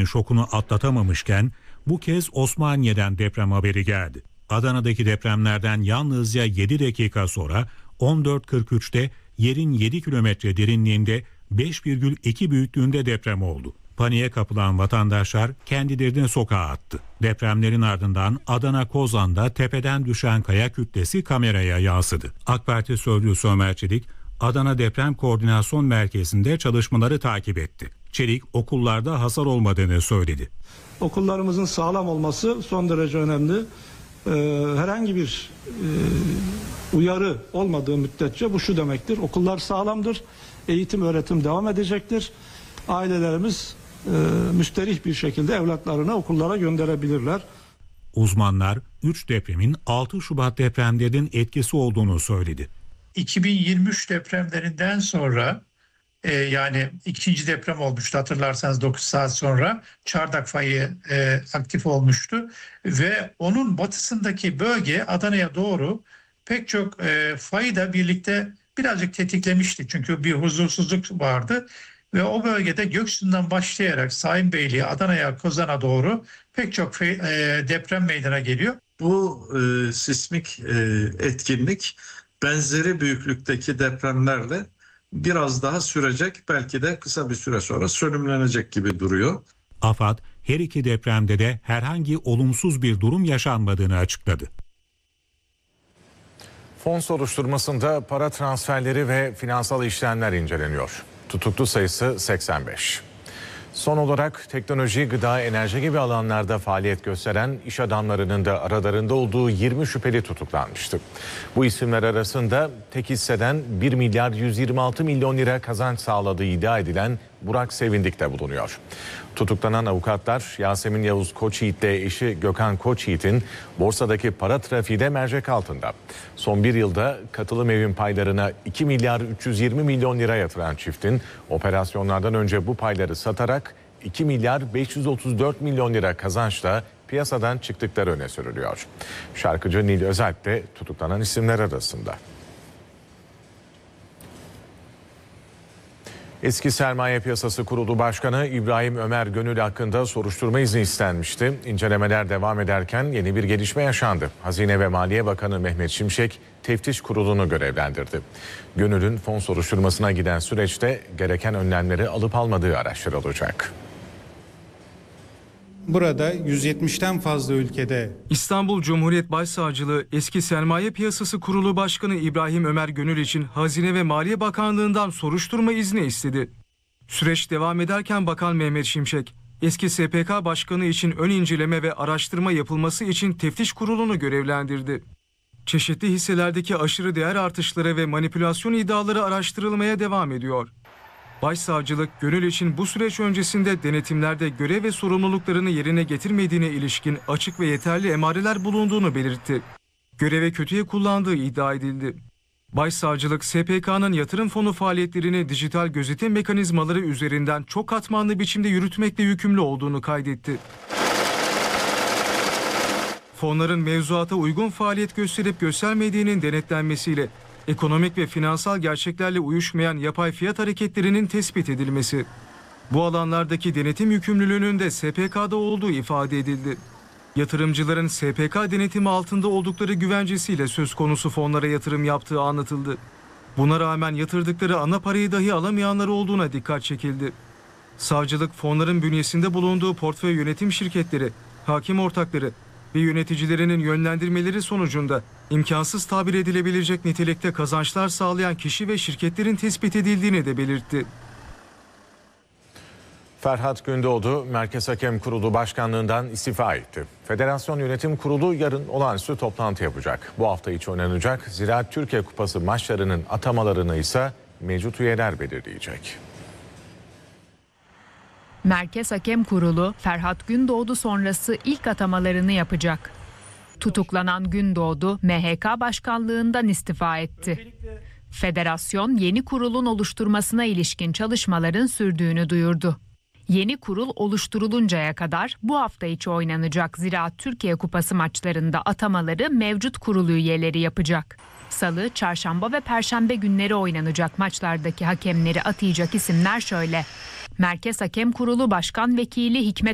depreminin şokunu atlatamamışken bu kez Osmaniye'den deprem haberi geldi. Adana'daki depremlerden yalnızca 7 dakika sonra 14.43'te yerin 7 kilometre derinliğinde 5,2 büyüklüğünde deprem oldu. Paniğe kapılan vatandaşlar kendilerini sokağa attı. Depremlerin ardından Adana Kozan'da tepeden düşen kaya kütlesi kameraya yansıdı. AK Parti sözcüsü Ömer Çelik, Adana Deprem Koordinasyon Merkezi'nde çalışmaları takip etti. Çelik, okullarda hasar olmadığını söyledi. Okullarımızın sağlam olması son derece önemli. Herhangi bir uyarı olmadığı müddetçe bu şu demektir: okullar sağlamdır, eğitim öğretim devam edecektir. Ailelerimiz müsterih bir şekilde evlatlarını okullara gönderebilirler. Uzmanlar 3 depremin 6 Şubat depremlerinin etkisi olduğunu söyledi. 2023 depremlerinden sonra yani ikinci deprem olmuştu, hatırlarsanız 9 saat sonra çardak fayı aktif olmuştu ve onun batısındaki bölge Adana'ya doğru pek çok fayı da birlikte birazcık tetiklemişti. Çünkü bir huzursuzluk vardı ve o bölgede Göksu'ndan başlayarak Sayınbeyli'ye, Adana'ya, Kozan'a doğru pek çok deprem meydana geliyor. Bu sismik etkinlik benzeri büyüklükteki depremlerle biraz daha sürecek, belki de kısa bir süre sonra sönümlenecek gibi duruyor. AFAD her iki depremde de herhangi olumsuz bir durum yaşanmadığını açıkladı. Fon soruşturmasında para transferleri ve finansal işlemler inceleniyor. Tutuklu sayısı 85. Son olarak teknoloji, gıda, enerji gibi alanlarda faaliyet gösteren iş adamlarının da aralarında olduğu 20 şüpheli tutuklanmıştı. Bu isimler arasında tek hisseden 1 milyar 126 milyon lira kazanç sağladığı iddia edilen Burak Sevindik de bulunuyor. Tutuklanan avukatlar Yasemin Yavuz Koçyiğit ile eşi Gökhan Koçyiğit'in borsadaki para trafiği de mercek altında. Son bir yılda katılım evin paylarına 2 milyar 320 milyon lira yatıran çiftin operasyonlardan önce bu payları satarak 2 milyar 534 milyon lira kazançla piyasadan çıktıkları öne sürülüyor. Şarkıcı Nil Özalp de tutuklanan isimler arasında. Eski Sermaye Piyasası Kurulu Başkanı İbrahim Ömer Gönül hakkında soruşturma izni istenmişti. İncelemeler devam ederken yeni bir gelişme yaşandı. Hazine ve Maliye Bakanı Mehmet Şimşek teftiş kurulunu görevlendirdi. Gönül'ün fon soruşturmasına giden süreçte gereken önlemleri alıp almadığı araştırılacak. Burada 170'ten fazla ülkede İstanbul Cumhuriyet Başsavcılığı Eski Sermaye Piyasası Kurulu Başkanı İbrahim Ömer Gönül için Hazine ve Maliye Bakanlığı'ndan soruşturma izni istedi. Süreç devam ederken Bakan Mehmet Şimşek, eski SPK Başkanı için ön inceleme ve araştırma yapılması için teftiş kurulunu görevlendirdi. Çeşitli hisselerdeki aşırı değer artışları ve manipülasyon iddiaları araştırılmaya devam ediyor. Başsavcılık, Gönül için bu süreç öncesinde denetimlerde görev ve sorumluluklarını yerine getirmediğine ilişkin açık ve yeterli emareler bulunduğunu belirtti. Göreve kötüye kullandığı iddia edildi. Başsavcılık, SPK'nın yatırım fonu faaliyetlerini dijital gözetim mekanizmaları üzerinden çok katmanlı biçimde yürütmekle yükümlü olduğunu kaydetti. Fonların mevzuata uygun faaliyet gösterip göstermediğinin denetlenmesiyle ekonomik ve finansal gerçeklerle uyuşmayan yapay fiyat hareketlerinin tespit edilmesi. Bu alanlardaki denetim yükümlülüğünün de SPK'da olduğu ifade edildi. Yatırımcıların SPK denetimi altında oldukları güvencesiyle söz konusu fonlara yatırım yaptığı anlatıldı. Buna rağmen yatırdıkları ana parayı dahi alamayanlar olduğuna dikkat çekildi. Savcılık, fonların bünyesinde bulunduğu portföy yönetim şirketleri, hakim ortakları ve yöneticilerinin yönlendirmeleri sonucunda imkansız tabir edilebilecek nitelikte kazançlar sağlayan kişi ve şirketlerin tespit edildiğini de belirtti. Ferhat Gündoğdu, Merkez Hakem Kurulu Başkanlığından istifa etti. Federasyon Yönetim Kurulu yarın olağanüstü toplantı yapacak. Bu hafta içi oynanacak Ziraat Türkiye Kupası maçlarının atamalarını ise mevcut üyeler belirleyecek. Merkez Hakem Kurulu Ferhat Gündoğdu sonrası ilk atamalarını yapacak. Tutuklanan Gündoğdu MHK Başkanlığından istifa etti. Federasyon yeni kurulun oluşturmasına ilişkin çalışmaların sürdüğünü duyurdu. Yeni kurul oluşturuluncaya kadar bu hafta içi oynanacak Ziraat Türkiye Kupası maçlarında atamaları mevcut kurulu üyeleri yapacak. Salı, çarşamba ve perşembe günleri oynanacak maçlardaki hakemleri atayacak isimler şöyle: Merkez Hakem Kurulu Başkan Vekili Hikmet